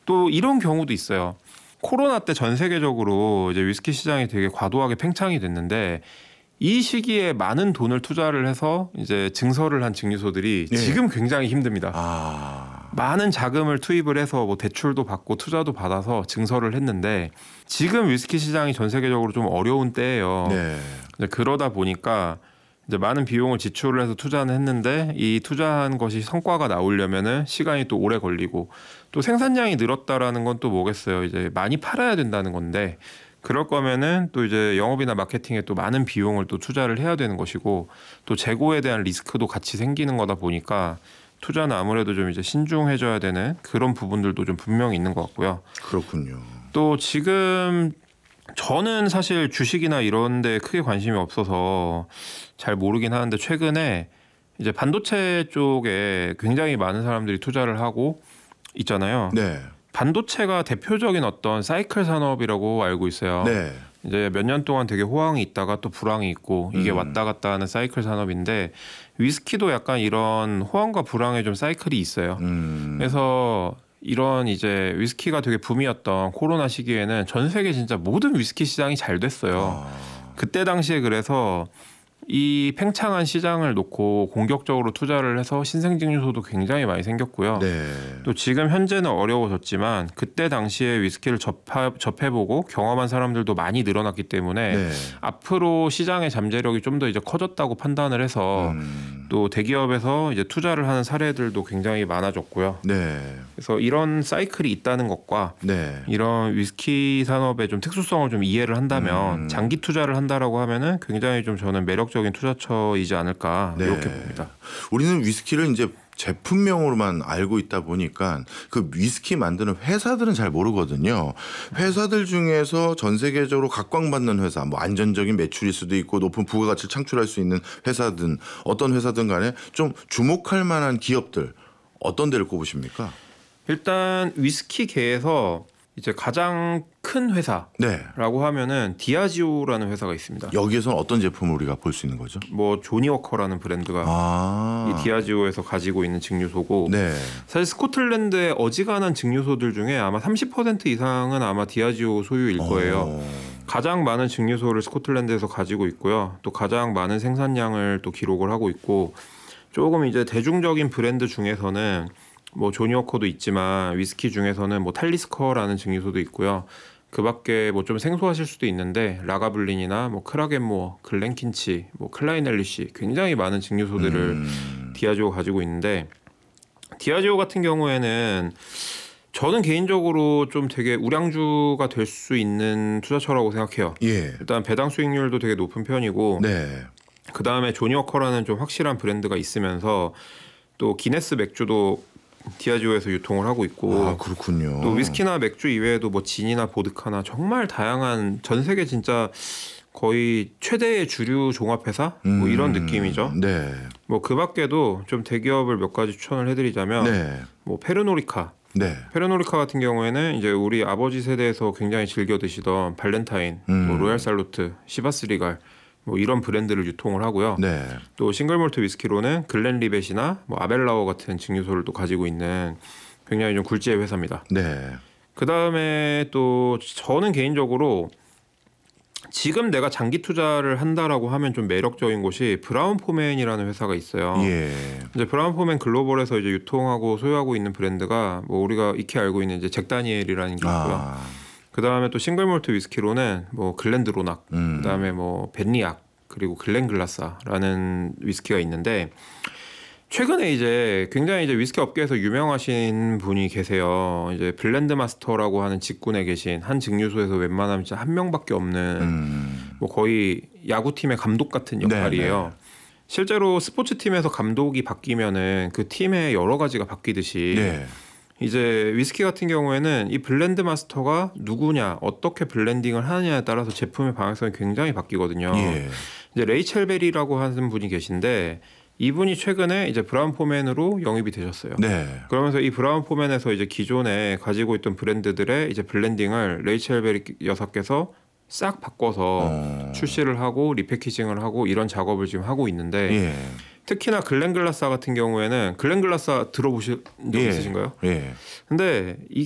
또 이런 경우도 있어요. 코로나 때 전 세계적으로 이제 위스키 시장이 되게 과도하게 팽창이 됐는데 이 시기에 많은 돈을 투자를 해서 이제 증설을 한 증류소들이 예. 지금 굉장히 힘듭니다. 많은 자금을 투입을 해서 뭐 대출도 받고 투자도 받아서 증설을 했는데 지금 위스키 시장이 전 세계적으로 좀 어려운 때예요. 네. 그러다 보니까 이제 많은 비용을 지출을 해서 투자는 했는데 이 투자한 것이 성과가 나오려면은 시간이 또 오래 걸리고 또 생산량이 늘었다라는 건 또 뭐겠어요. 이제 많이 팔아야 된다는 건데 그럴 거면은 또 이제 영업이나 마케팅에 또 많은 비용을 또 투자를 해야 되는 것이고 또 재고에 대한 리스크도 같이 생기는 거다 보니까 투자는 아무래도 좀 이제 신중해져야 되는 그런 부분들도 좀 분명히 있는 것 같고요. 그렇군요. 또 지금 저는 사실 주식이나 이런 데 크게 관심이 없어서 잘 모르긴 하는데 최근에 이제 반도체 쪽에 굉장히 많은 사람들이 투자를 하고 있잖아요. 네. 반도체가 대표적인 어떤 사이클 산업이라고 알고 있어요. 네. 이제 몇 년 동안 되게 호황이 있다가 또 불황이 있고 이게 왔다 갔다 하는 사이클 산업인데 위스키도 약간 이런 호황과 불황의 좀 사이클이 있어요. 그래서 이런 이제 위스키가 되게 붐이었던 코로나 시기에는 전 세계 진짜 모든 위스키 시장이 잘 됐어요. 그때 당시에 그래서 이 팽창한 시장을 놓고 공격적으로 투자를 해서 신생증류소도 굉장히 많이 생겼고요. 네. 또 지금 현재는 어려워졌지만 그때 당시에 위스키를 접해보고 경험한 사람들도 많이 늘어났기 때문에 네. 앞으로 시장의 잠재력이 좀 더 이제 커졌다고 판단을 해서 또 대기업에서 이제 투자를 하는 사례들도 굉장히 많아졌고요. 네. 그래서 이런 사이클이 있다는 것과 네. 이런 위스키 산업의 좀 특수성을 좀 이해를 한다면 장기 투자를 한다라고 하면은 굉장히 좀 저는 매력적인 투자처이지 않을까 네. 이렇게 봅니다. 우리는 위스키를 이제 제품명으로만 알고 있다 보니까 그 위스키 만드는 회사들은 잘 모르거든요. 회사들 중에서 전 세계적으로 각광받는 회사, 뭐 안전적인 매출일 수도 있고 높은 부가가치를 창출할 수 있는 회사든 어떤 회사든 간에 좀 주목할 만한 기업들 어떤 데를 꼽으십니까? 일단 위스키계에서 이제 가장 큰 회사라고 네. 하면은 디아지오라는 회사가 있습니다. 여기에서는 어떤 제품을 우리가 볼 수 있는 거죠? 뭐 조니워커라는 브랜드가 이 디아지오에서 가지고 있는 증류소고 네. 사실 스코틀랜드의 어지간한 증류소들 중에 아마 30% 이상은 아마 디아지오 소유일 거예요. 가장 많은 증류소를 스코틀랜드에서 가지고 있고요. 또 가장 많은 생산량을 또 기록을 하고 있고 조금 이제 대중적인 브랜드 중에서는 뭐 조니워커도 있지만 위스키 중에서는 뭐 탈리스커라는 증류소도 있고요. 그밖에 뭐 좀 생소하실 수도 있는데 라가블린이나 뭐 크라겐모어, 글렌킨치, 뭐 클라이넬리시 굉장히 많은 증류소들을 디아지오가 가지고 있는데 디아지오 같은 경우에는 저는 개인적으로 좀 되게 우량주가 될 수 있는 투자처라고 생각해요. 예. 일단 배당 수익률도 되게 높은 편이고 네. 그 다음에 조니워커라는 좀 확실한 브랜드가 있으면서 또 기네스 맥주도 디아지오에서 유통을 하고 있고 아, 그렇군요. 또 위스키나 맥주 이외에도 뭐 진이나 보드카나 정말 다양한 전 세계 진짜 거의 최대의 주류 종합회사 뭐 이런 느낌이죠. 네. 뭐 그밖에도 좀 대기업을 몇 가지 추천을 해드리자면 네. 뭐 페르노리카. 네. 페르노리카 같은 경우에는 이제 우리 아버지 세대에서 굉장히 즐겨 드시던 발렌타인, 뭐 로얄 살루트, 시바스 리갈 뭐 이런 브랜드를 유통을 하고요. 네. 또 싱글몰트 위스키로는 글렌리벳이나 뭐 아벨라워 같은 증류소를 또 가지고 있는 굉장히 좀 굴지의 회사입니다. 네. 그 다음에 또 저는 개인적으로 지금 내가 장기 투자를 한다라고 하면 좀 매력적인 곳이 브라운 포맨이라는 회사가 있어요. 예. 이제 브라운 포맨 글로벌에서 이제 유통하고 소유하고 있는 브랜드가 뭐 우리가 익히 알고 있는 이제 잭 다니엘이라는 게 있고요. 그 다음에 또 싱글몰트 위스키로는 뭐 글렌드로낙, 그 다음에 뭐 벤리악, 그리고 글렌글라사라는 위스키가 있는데 최근에 이제 굉장히 이제 위스키 업계에서 유명하신 분이 계세요. 이제 블렌드 마스터라고 하는 직군에 계신 한 증류소에서 웬만하면 진짜 한 명밖에 없는 뭐 거의 야구팀의 감독 같은 역할이에요. 네, 네. 실제로 스포츠팀에서 감독이 바뀌면은 그 팀의 여러 가지가 바뀌듯이 네. 이제 위스키 같은 경우에는 이 블렌드 마스터가 누구냐, 어떻게 블렌딩을 하느냐에 따라서 제품의 방향성이 굉장히 바뀌거든요. 예. 이제 레이첼 베리라고 하는 분이 계신데 이분이 최근에 이제 브라운 포맨으로 영입이 되셨어요. 네. 그러면서 이 브라운 포맨에서 이제 기존에 가지고 있던 브랜드들의 이제 블렌딩을 레이첼 베리 여사께서 싹 바꿔서 출시를 하고 리패키징을 하고 이런 작업을 지금 하고 있는데 예. 특히나 글렌글라사 같은 경우에는 글렌글라사 들어보신 적 있으신가요? 예. 근데